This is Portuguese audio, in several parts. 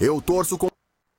Eu torço com...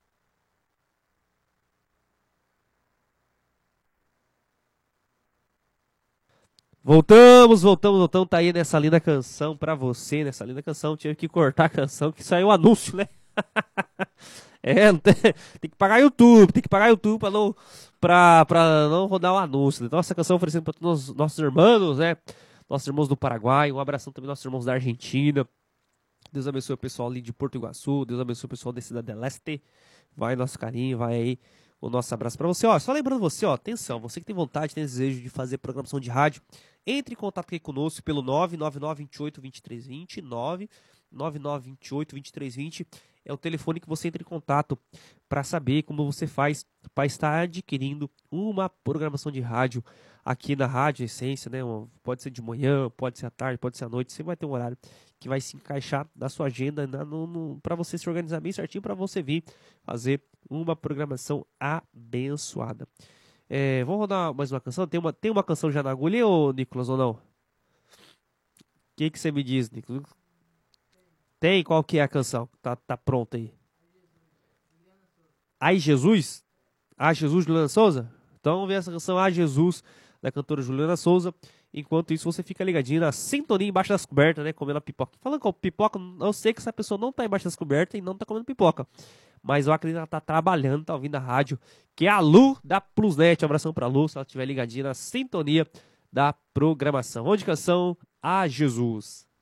Voltamos. Tá aí nessa linda canção pra você. Nessa linda canção, tive que cortar a canção que saiu o anúncio, né? Não tem que pagar YouTube. Tem que pagar YouTube pra não rodar o anúncio. Então, essa canção oferecendo pra todos os nossos irmãos, né? Nossos irmãos do Paraguai. Um abração também aos nossos irmãos da Argentina. Deus abençoe o pessoal ali de Porto Iguaçu. Deus abençoe o pessoal da Cidade de Leste. Vai nosso carinho, vai aí o nosso abraço pra você. Ó, só lembrando você, ó, atenção, você que tem vontade, tem desejo de fazer programação de rádio, entre em contato aqui conosco pelo 999282320, 999282320 é o telefone que você entra em contato para saber como você faz para estar adquirindo uma programação de rádio aqui na Rádio Essência, né? Pode ser de manhã, pode ser à tarde, pode ser à noite, você vai ter um horário que vai se encaixar na sua agenda, para você se organizar bem certinho, para você vir fazer uma programação abençoada. Vamos rodar mais uma canção? Tem uma canção já na agulha, ô Nicolas, ou não? O que você me diz, Nicolas? Tem? Qual que é a canção? Tá pronta aí. Ai Jesus? Ah, Jesus, Juliana Souza? Então vamos ver essa canção Ah Jesus, da cantora Juliana Souza. Enquanto isso, você fica ligadinho na sintonia embaixo das cobertas, né? Comendo a pipoca. Falando com pipoca, eu sei que essa pessoa não tá embaixo das cobertas e não tá comendo pipoca. Mas eu acredito que ela tá trabalhando, tá ouvindo a rádio, que é a Lu da Plusnet. Um abração pra Lu, se ela estiver ligadinha na sintonia da programação. Onde canção? Ah, Jesus.